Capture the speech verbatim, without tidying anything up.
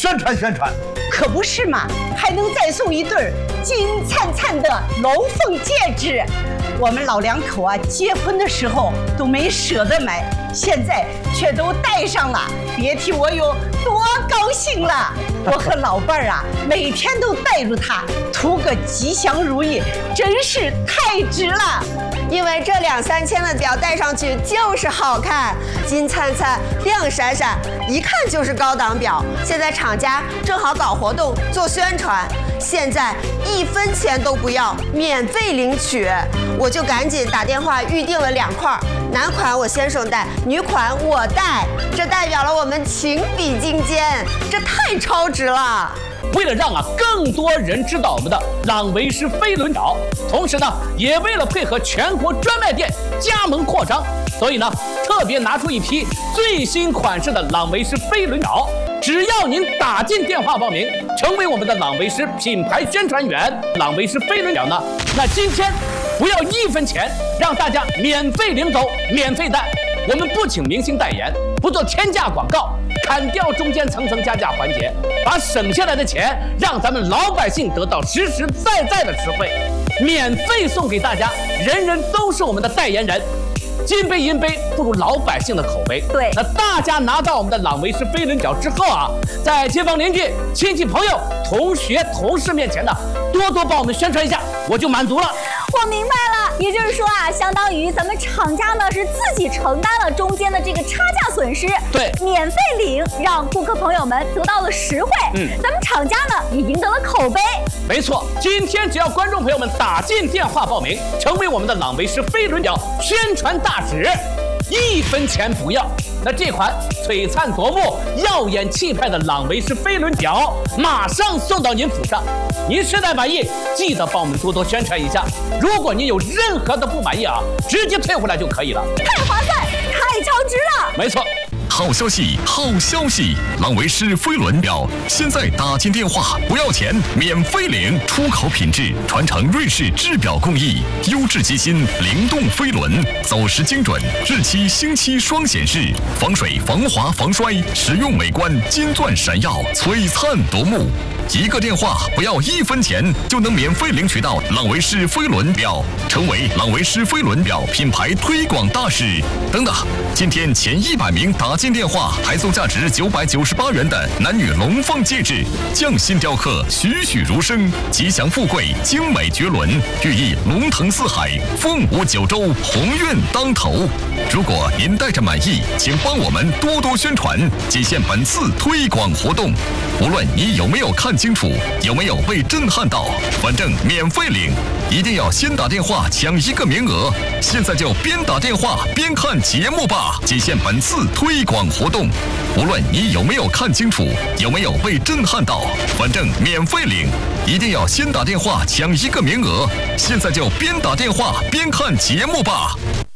宣传宣传。 可不是嘛，还能再送一对金灿灿的龙凤戒指。我们老两口啊，结婚的时候都没舍得买，现在却都戴上了，别提我有多高兴了。我和老伴儿啊，每天都带着它，图个吉祥如意，真是太值了。 因为这两三千的表戴上去就是好看，金灿灿、亮闪闪，一看就是高档表。现在厂家正好搞活动做宣传，现在一分钱都不要，免费领取。我就赶紧打电话预定了两块，男款我先生戴，女款我戴，这代表了我们情比金坚，这太超值了。 为了让啊更多人知道我们的朗维诗飞轮表，同时呢，也为了配合全国专卖店加盟扩张，所以呢，特别拿出一批最新款式的朗维诗飞轮表。只要您打进电话报名，成为我们的朗维诗品牌宣传员，朗维诗飞轮表呢，那今天不要一分钱，让大家免费领走，免费戴。我们不请明星代言，不做天价广告，砍掉中间层层加价环节，把省下来的钱让咱们老百姓得到实实在在的实惠，免费送给大家，人人都是我们的代言人。金杯银杯不如老百姓的口碑。 对， 那大家拿到我们的朗维诗飞轮表之后啊，在街坊邻居、亲戚朋友、同学同事面前呢，多多帮我们宣传一下，我就满足了。 我明白了，也就是说啊，相当于咱们厂家呢是自己承担了中间的这个差价损失， 对， 免费领，让顾客朋友们得到了实惠， 嗯， 咱们厂家呢也赢得了口碑。 没错，今天只要观众朋友们打进电话报名，成为我们的朗维诗飞轮表宣传大使，一分钱不要。那这款璀璨夺目、耀眼气派的朗维诗飞轮表，马上送到您府上。您实在满意，记得帮我们多多宣传一下。如果您有任何的不满意啊，直接退回来就可以了。 太划算，太超值了！ 没错。 好消息，好消息！朗维诗飞轮表现在打进电话不要钱，免费领，出口品质，传承瑞士制表工艺，优质机芯，灵动飞轮，走时精准，日期星期双显示，防水、防滑、防摔，实用美观，金钻闪耀，璀璨夺目。一个电话不要一分钱，就能免费领取到朗维诗飞轮表，成为朗维诗飞轮表品牌推广大使。等等，今天前一百名打进电话还送价值九百九十八元的男女龙凤戒指，匠心雕刻，栩栩如生，吉祥富贵，精美绝伦，寓意龙腾四海，凤舞九州，鸿运当头。如果您带着满意，请帮我们多多宣传，仅限本次推广活动。无论你有没有看清楚，有没有被震撼到，反正免费领，一定要先打电话抢一个名额。现在就边打电话边看节目吧，仅限本次推广活动。无论你有没有看清楚，有没有被震撼到，反正免费领，一定要先打电话抢一个名额。现在就边打电话边看节目吧。